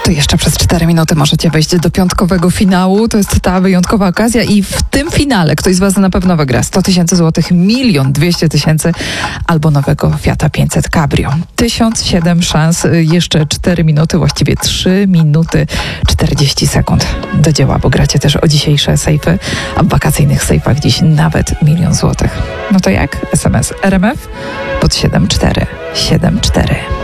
To jeszcze przez 4 minuty możecie wejść do piątkowego finału. To jest ta wyjątkowa okazja i w tym finale ktoś z was na pewno wygra 100 000 złotych, 1 200 000 albo nowego Fiata 500 Cabrio. 1007 szans, jeszcze 4 minuty, właściwie 3 minuty 40 sekund do dzieła, bo gracie też o dzisiejsze sejfy, a w wakacyjnych sejfach dziś nawet 1 000 000 złotych. No to jak? SMS RMF pod 7474.